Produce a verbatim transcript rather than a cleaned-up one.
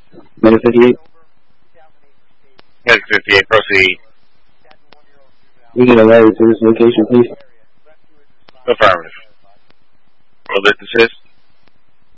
Medic fifty-eight. Medic fifty-eight, proceed. We get a letter to this location, please. Affirmative. Will this assist?